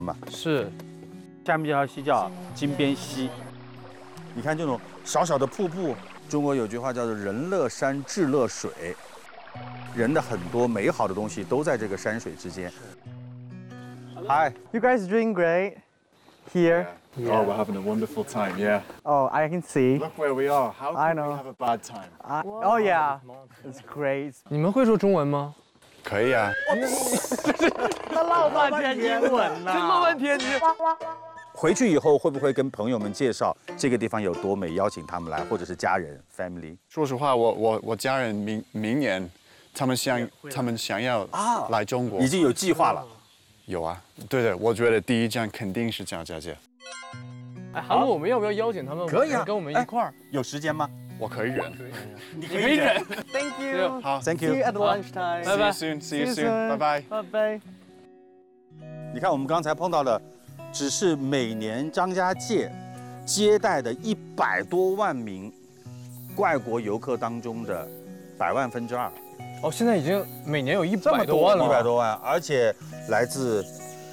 嘛。 是， 下面这条溪叫金边溪。你看这种小小的瀑布，中国有句话叫做"人乐山，志乐水"，人的很多美好的东西都在这个山水之间。Hi, You guys doing great here? Oh, we're having a wonderful time, yeah. Oh, I can see. Look where we are. How I can we know. have a bad time? Oh yeah, it's great. 你们会说中文吗？ 可以啊。 他唠半天英文呢， 真闹半天，你回去以后会不会跟朋友们介绍这个地方有多美，邀请他们来，或者是家人 family？ 说实话，我家人明年，他们想要来中国， 已经有计划了。 有啊，对的，我觉得第一站肯定是家。 哎，韩国我们要不要邀请他们？ 可以啊， 跟我们一块儿。 有时间吗？ 我可以忍。 你可以忍。 Thank you. 好 Thank See you you。 at lunchtime. See you soon. See you soon. 拜拜。 拜拜。 你看我们刚才碰到的，只是每年张家界接待的100多万名外国游客当中的2/100,000。 哦，现在已经每年有100多万了。 100多万，而且来自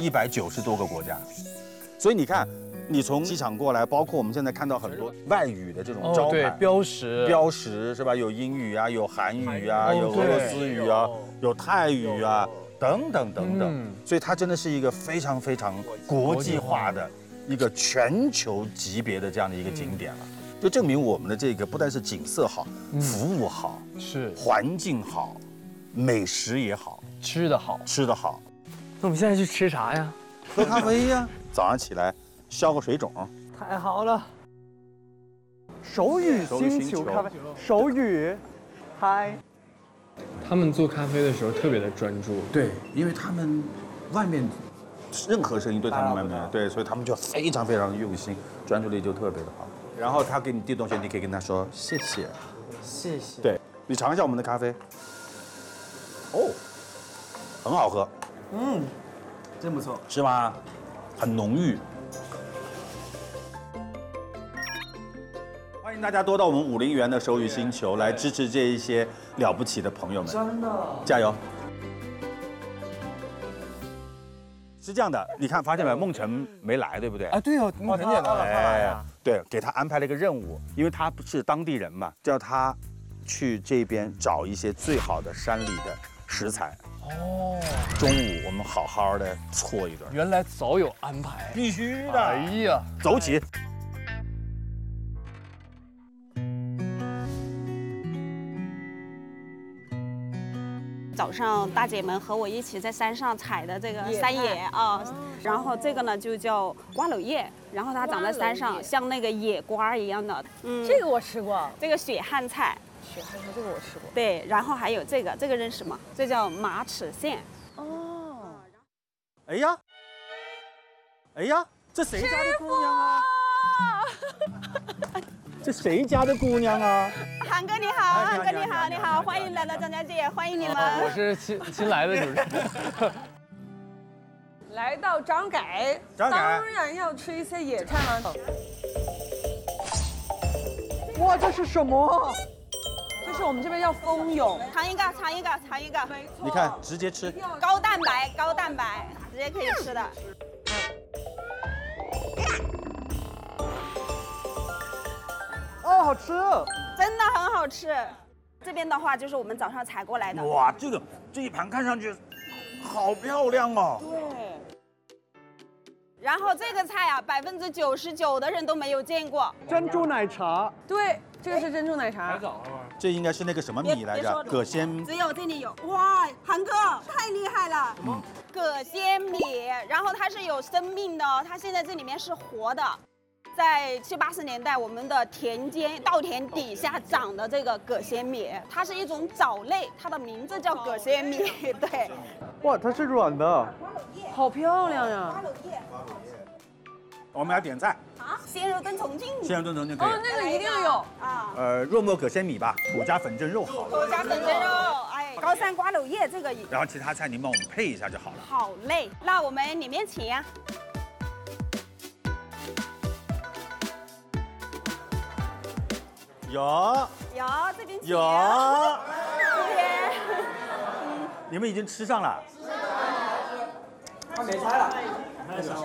190多个国家。所以你看，你从机场过来，包括我们现在看到很多外语的这种招牌、 对，标识是吧？ 有英语啊，有韩语啊，有俄罗斯语啊，有泰语啊，等等等等。所以它真的是一个非常非常国际化的一个全球级别的这样的一个景点了。就证明我们的这个不但是景色好，服务好， 是环境好，美食也好， 吃的好。 吃得好。 那我们现在去吃啥呀？ 喝咖啡呀，早上起来消个水肿。 太好了。手语星球咖啡，手语，嗨。 他们做咖啡的时候特别的专注。 对，因为他们外面任何声音对他们没有，对，所以他们就非常非常用心，专注力就特别的好。然后他给你递东西，你可以跟他说谢谢。 谢谢。 对，你尝一下我们的咖啡。哦，很好喝。 真不错。 是吗？很浓郁。欢迎大家多到我们50元的手语星球来支持这一些了不起的朋友们， 真的。 加油！是这样的，你看发现没？孟晨没来，对不对？ 啊，对哦，很简单。 哎，对，给他安排了一个任务，因为他不是当地人嘛，叫他去这边找一些最好的山里的食材。哦，中午我们好好的搓一顿。 原来早有安排。 必须的。 哎呀， 走起！ 早上大姐们和我一起在山上采的这个山野啊，然后这个呢就叫瓜柳叶，然后它长在山上，像那个野瓜一样的。 这个我吃过， 这个雪旱菜， 雪旱菜这个我吃过。 对，然后还有这个认识吗？这叫马齿苋。 哦， 哎呀，哎呀，这谁家的姑娘啊？这谁家的姑娘啊？ 韩哥你好，韩哥你好，你好，欢迎来到张家界，欢迎你们。 我是新来的主持人。 来到张改，当然要吃一些野菜了。 哇，这是什么？ 这是我们这边叫蜂蛹， 尝一个，尝一个，尝一个。 没错。 你看，直接吃。 高蛋白，高蛋白，直接可以吃的。 哦，好吃。 真的很好吃。这边的话就是我们早上采过来的。 哇，这一盘看上去好漂亮哦。 对。然后这个菜啊，99%的人都没有见过。 珍珠奶茶。 对，这个是珍珠奶茶。 这应该是那个什么米来着？葛仙。 只有这里有。哇，韩哥太厉害了。葛仙米，然后它是有生命的，它现在这里面是活的。在70、80年代，我们的田间稻田底下长的这个葛仙米，它是一种藻类，它的名字叫葛仙米。对， 哇，它是软的， 好漂亮呀！ 我们要点菜。 鲜肉炖重庆。 鲜肉炖重庆可以。 哦，那个一定要有啊。 肉末葛仙米吧，土家粉蒸肉好。 土家粉蒸肉，哎，高山瓜柳叶这个。 然后其他菜您帮我们配一下就好了。 好嘞，那我们里面请啊。 有这边请。 有。 这边。 你们已经吃上了。 他没菜了。